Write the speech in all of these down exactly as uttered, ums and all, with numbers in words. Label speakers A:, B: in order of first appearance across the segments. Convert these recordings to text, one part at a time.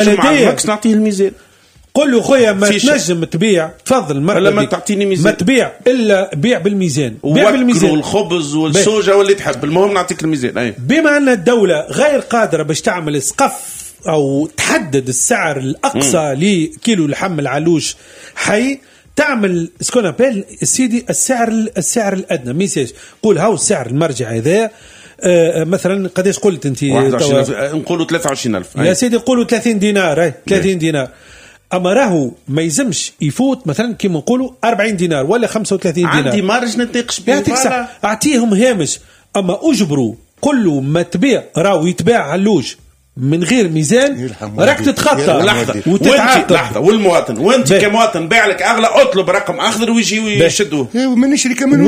A: ماكش نعطيه الميزان.
B: قل له خويا ما تنجم تبيع تفضل
A: المرة ما تعطيني ميزان
B: ما تبيع الا بيع بالميزان
A: بيع بالميزان والخبز والسوجة واللي تحب المهم نعطيك الميزان. أي.
B: بما ان الدولة غير قادرة باش تعمل سقف او تحدد السعر الاقصى لكيلو لحم العلوش حي تعمل سكون ابل سيدي السعر السعر الادنى ميساج قول هاو السعر المرجع هذا آه مثلا قداش قلت انت
A: نقولوا ثلاثة وعشرين ألف
B: يا سيدي قولوا ثلاثين دينار اي ثلاثين دينار اما راهو ما يلزمش يفوت مثلا كيما نقولوا أربعين دينار ولا خمسة وثلاثين دينار
A: عندي مارج نتناقش بيه
B: اعطيهم هامش اما اجبروا كله ما تبيع راهو يتباع علوش من غير ميزان راك تتخطى
A: لحظه وانت لحظه والمواطن وانت كمواطن باع لك اغلى اطلب رقم اخضر ويجي ويشدوه
C: من نشري كمان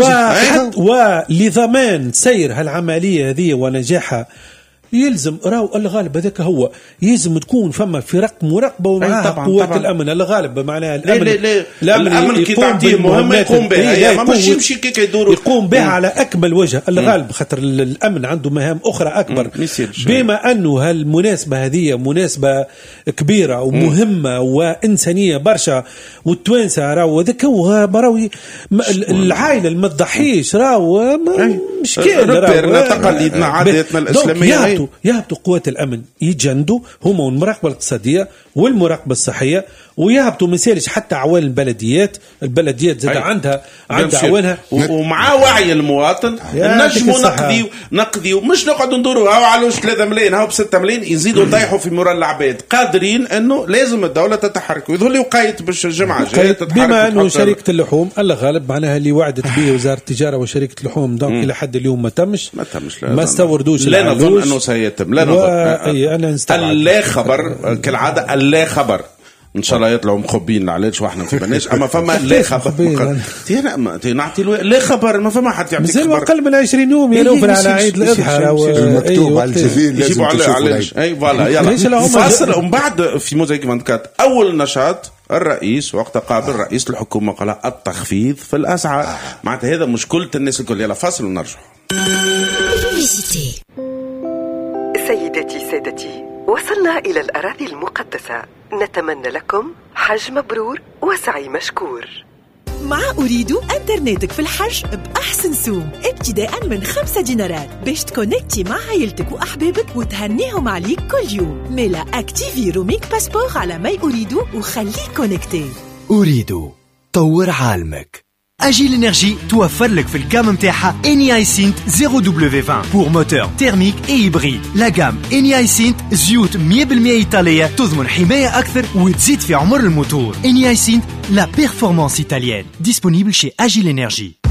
B: ولضمان سير هالعمليه هذه ونجاحها يلزم راهو الغالب هذاك هو يلزم تكون فما فرق مراقبه ومعها قوات الامن الغالب معناها الامن
A: لا لا لا الامن كي تعطيه مهمه يقوم بها ماشي يمشي كي يدور
B: يقوم بها على اكمل وجه الغالب خاطر الامن عنده مهام اخرى اكبر بما انه هالمناسبه هذه مناسبه كبيره ومهمه وانسانيه برشا والتوانسه راهو هذاك هو راهو العائله ما تضحيش راهو مشكل
A: راهو تقاليدنا عاداتنا الاسلاميه
B: يهبطوا قوات الأمن يتجندوا هما والمراقبة الاقتصادية والمراقبة الصحية ويهبطوا مسالش حتى عوان البلديات البلديات زاد عندها عندها عوانها
A: ومع وعي المواطن نجموا نقضي نقضي مش نقعدوا ندوروا هاو علوش ثلاثة ملايين هاو بستة ملايين يزيدوا يطيحوا في مرال العباد قادرين انه لازم الدولة تتحرك ويظل وقايت باش الجمعة جاية تتحرك
B: بما انه شركة اللحوم الله غالب معناها اللي وعدت به وزارة التجارة وشركة اللحوم دونك الى حد اليوم ما تمش
A: ما تمش
B: ما استوردوش
A: لا نظن انه سيتم لا نظن لا خبر كالعادة لا خبر ان شاء الله يطلعوا مخبين عليش واحنا في بناش اما فما لا خبر تي نعطي لا خبر ما فما حد يعطيك
B: خبر اقل من عشرين يوم يا نوفل على عيد الاضحى
C: المكتوب على الجبين
A: يجيبوا عليش اي فوالا يلا فاصل ومن بعد في موزايك فانكات اول نشاط الرئيس وقت قابل رئيس الحكومه قال التخفيض في الاسعار معناتها هذا مشكله الناس الكل يلا فاصل ونرجع.
D: سيدتي سادتي وصلنا إلى الأراضي المقدسة نتمنى لكم حج مبرور وسعي مشكور.
E: مع أريد أنترنتك في الحج بأحسن سوم ابتداء من خمسة دينارات باش تكونكتي مع عائلتك وأحبابك وتهنيهم عليك كل يوم. ملا أكتيفي روميك باسبور على ما أريد وخليك كونكتي.
F: أريد طور عالمك. أجيل إنرجي توفر لك في الجام متاعها إني آي سينت زيرو دبليو عشرين pour moteur thermique et hybride. لا جام إني آي سينت زيوت مية بالمية إيطالية تضمن حماية أكثر وتزيد في عمر الموتور. إني آي سينت la performance italienne disponible chez Agile Energy.